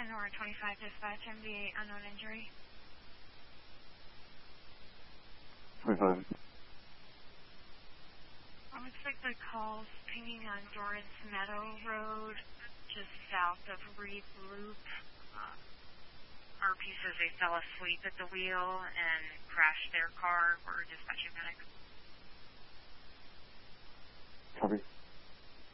Aurora 25 dispatch, MD unknown injury. 25. Looks like the call's pinging on Dorrance Meadow Road, just south of Reed Loop. RP says they fell asleep at the wheel and crashed their car. We're dispatching medics. Copy.